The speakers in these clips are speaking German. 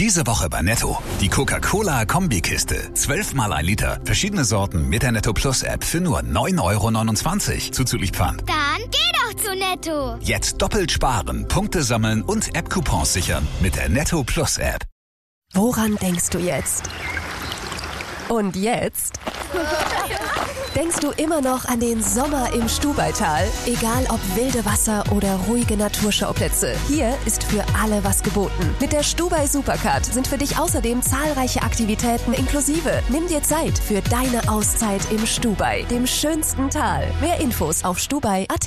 Diese Woche bei Netto. Die Coca-Cola Kombikiste. 12 mal 1 Liter. Verschiedene Sorten mit der Netto Plus App für nur 9,29 € zuzüglich Pfand. Dann geh doch zu Netto. Jetzt doppelt sparen, Punkte sammeln und App-Coupons sichern mit der Netto Plus App. Woran denkst du jetzt? Und jetzt? Denkst du immer noch an den Sommer im Stubaital? Egal ob wilde Wasser oder ruhige Naturschauplätze, hier ist für alle was geboten. Mit der Stubai Supercard sind für dich außerdem zahlreiche Aktivitäten inklusive. Nimm dir Zeit für deine Auszeit im Stubai, dem schönsten Tal. Mehr Infos auf stubai.at.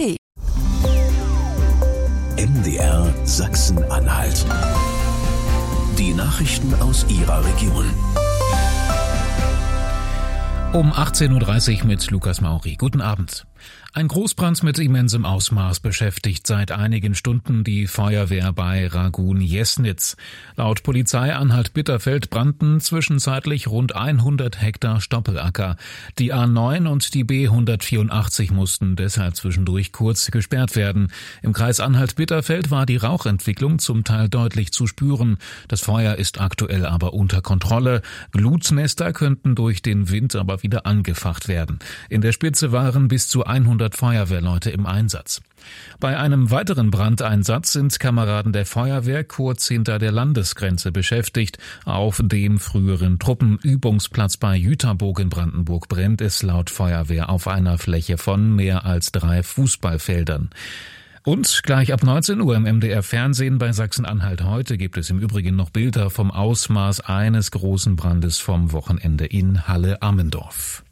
MDR Sachsen-Anhalt. Die Nachrichten aus Ihrer Region. Um 18.30 Uhr mit Lukas Mauri. Guten Abend. Ein Großbrand mit immensem Ausmaß beschäftigt seit einigen Stunden die Feuerwehr bei Ragun-Jesnitz. Laut Polizei Anhalt-Bitterfeld brannten zwischenzeitlich rund 100 Hektar Stoppelacker. Die A9 und die B184 mussten deshalb zwischendurch kurz gesperrt werden. Im Kreis Anhalt-Bitterfeld war die Rauchentwicklung zum Teil deutlich zu spüren. Das Feuer ist aktuell aber unter Kontrolle. Glutnester könnten durch den Wind aber wieder angefacht werden. In der Spitze waren bis zu 100 Feuerwehrleute im Einsatz. Bei einem weiteren Brandeinsatz sind Kameraden der Feuerwehr kurz hinter der Landesgrenze beschäftigt. Auf dem früheren Truppenübungsplatz bei Jüterburg in Brandenburg brennt es laut Feuerwehr auf einer Fläche von mehr als 3 Fußballfeldern. Und gleich ab 19 Uhr im MDR-Fernsehen bei Sachsen-Anhalt heute gibt es im Übrigen noch Bilder vom Ausmaß eines großen Brandes vom Wochenende in Halle-Ammendorf.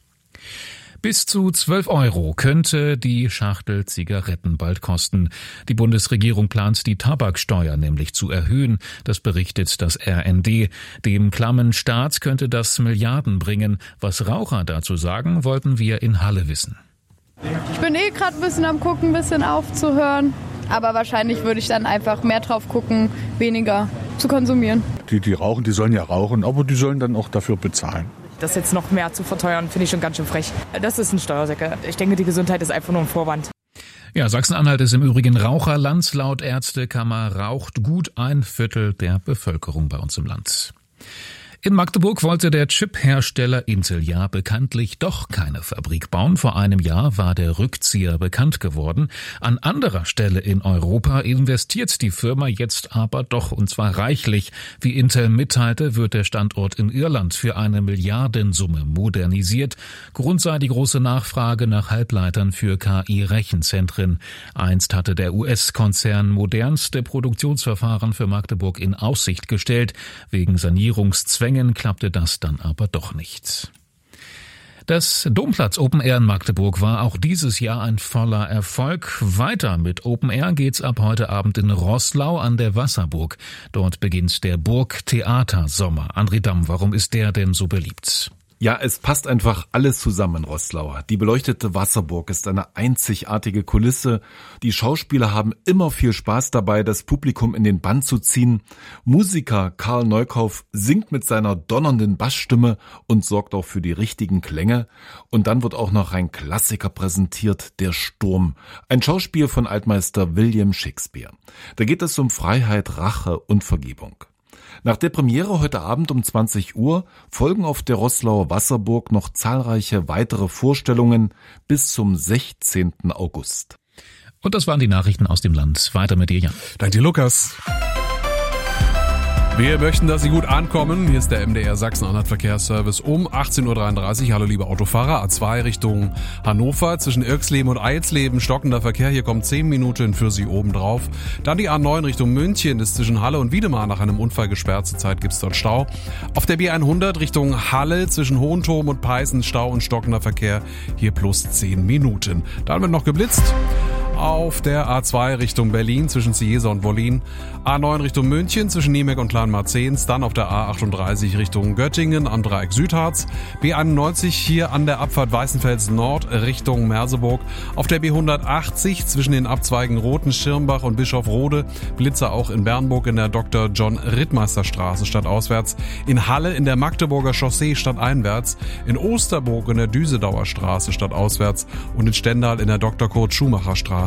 Bis zu 12 € könnte die Schachtel Zigaretten bald kosten. Die Bundesregierung plant, die Tabaksteuer nämlich zu erhöhen. Das berichtet das RND. Dem klammen Staat könnte das Milliarden bringen. Was Raucher dazu sagen, wollten wir in Halle wissen. Ich bin gerade ein bisschen am Gucken, ein bisschen aufzuhören. Aber wahrscheinlich würde ich dann einfach mehr drauf gucken, weniger zu konsumieren. Die rauchen, die sollen ja rauchen, aber die sollen dann auch dafür bezahlen. Das jetzt noch mehr zu verteuern, finde ich schon ganz schön frech. Das ist ein Steuersäcke. Ich denke, die Gesundheit ist einfach nur ein Vorwand. Ja, Sachsen-Anhalt ist im Übrigen Raucherland. Laut Ärztekammer raucht gut 1/4 der Bevölkerung bei uns im Land. In Magdeburg wollte der Chip-Hersteller Intel ja bekanntlich doch keine Fabrik bauen. Vor einem Jahr war der Rückzieher bekannt geworden. An anderer Stelle in Europa investiert die Firma jetzt aber doch, und zwar reichlich. Wie Intel mitteilte, wird der Standort in Irland für eine Milliardensumme modernisiert. Grund sei die große Nachfrage nach Halbleitern für KI-Rechenzentren. Einst hatte der US-Konzern modernste Produktionsverfahren für Magdeburg in Aussicht gestellt. Wegen Sanierungszwängen klappte das dann aber doch nicht. Das Domplatz Open Air in Magdeburg war auch dieses Jahr ein voller Erfolg. Weiter mit Open Air geht's ab heute Abend in Roßlau an der Wasserburg. Dort beginnt der Burgtheatersommer. André Damm, warum ist der denn so beliebt? Ja, es passt einfach alles zusammen in Roßlau. Die beleuchtete Wasserburg ist eine einzigartige Kulisse. Die Schauspieler haben immer viel Spaß dabei, das Publikum in den Bann zu ziehen. Musiker Karl Neukauf singt mit seiner donnernden Bassstimme und sorgt auch für die richtigen Klänge. Und dann wird auch noch ein Klassiker präsentiert, der Sturm. Ein Schauspiel von Altmeister William Shakespeare. Da geht es um Freiheit, Rache und Vergebung. Nach der Premiere heute Abend um 20 Uhr folgen auf der Roßlauer Wasserburg noch zahlreiche weitere Vorstellungen bis zum 16. August. Und das waren die Nachrichten aus dem Land. Weiter mit dir, Jan. Danke dir, Lukas. Wir möchten, dass Sie gut ankommen. Hier ist der MDR Sachsen-Anhalt Verkehrsservice um 18.33 Uhr. Hallo liebe Autofahrer, A2 Richtung Hannover zwischen Irxleben und Eilsleben. Stockender Verkehr, hier kommt 10 Minuten für Sie obendrauf. Dann die A9 Richtung München ist zwischen Halle und Wiedemar nach einem Unfall gesperrt. Zurzeit gibt's dort Stau. Auf der B100 Richtung Halle zwischen Hohenturm und Peißen Stau und stockender Verkehr, hier plus 10 Minuten. Dann wird noch geblitzt. Auf der A2 Richtung Berlin zwischen Cieza und Wollin, A9 Richtung München zwischen Niemek und Kleinmarzens, dann auf der A38 Richtung Göttingen am Dreieck Südharz, B91 hier an der Abfahrt Weißenfels Nord Richtung Merseburg, auf der B180 zwischen den Abzweigen Roten, Schirmbach und Bischofrode, Blitzer auch in Bernburg in der Dr. John Rittmeister Straße stadtauswärts, in Halle in der Magdeburger Chaussee stadteinwärts, in Osterburg in der Düsedauer Straße stadtauswärts und in Stendal in der Dr. Kurt Schumacher Straße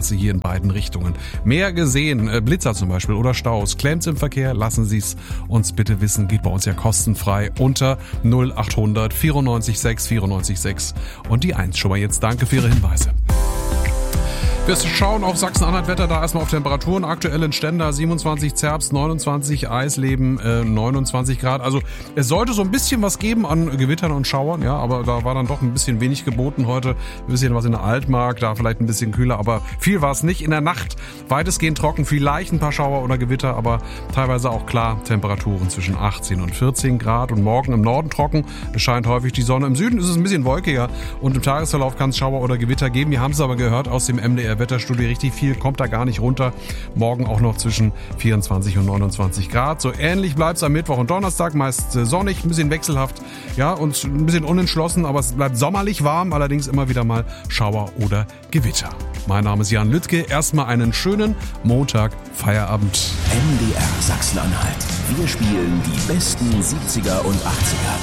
Straße hier in beiden Richtungen. Mehr gesehen, Blitzer zum Beispiel oder Staus, Klemmt's im Verkehr, lassen Sie es uns bitte wissen, geht bei uns ja kostenfrei unter 0800 94 6 94 6 und die 1. Schon mal jetzt danke für Ihre Hinweise. Wir schauen auf Sachsen-Anhalt-Wetter, da erstmal auf Temperaturen. Aktuell in Stendal 27, Zerbst 29, Eisleben 29 Grad. Also es sollte so ein bisschen was geben an Gewittern und Schauern, ja, aber da war dann doch ein bisschen wenig geboten heute. Ein bisschen was in der Altmark, da vielleicht ein bisschen kühler, aber viel war es nicht. In der Nacht weitestgehend trocken, vielleicht ein paar Schauer oder Gewitter, aber teilweise auch klar. Temperaturen zwischen 18 und 14 Grad und morgen im Norden trocken. Es scheint häufig die Sonne. Im Süden ist es ein bisschen wolkiger und im Tagesverlauf kann es Schauer oder Gewitter geben. Wir haben es aber gehört aus dem MDR Wetterstudio, richtig viel kommt da gar nicht runter. Morgen auch noch zwischen 24 und 29 Grad. So ähnlich bleibt es am Mittwoch und Donnerstag, meist sonnig, ein bisschen wechselhaft, ja, und ein bisschen unentschlossen, aber es bleibt sommerlich warm, allerdings immer wieder mal Schauer oder Gewitter. Mein Name ist Jan Lüttke. Erstmal einen schönen Montag, Feierabend. MDR Sachsen-Anhalt. Wir spielen die besten 70er und 80er.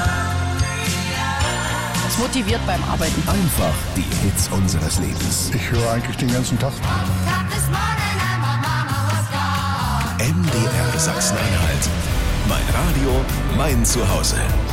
Das motiviert beim Arbeiten. Einfach die Hits unseres Lebens. Ich höre eigentlich den ganzen Tag. MDR Sachsen-Anhalt. Mein Radio, mein Zuhause.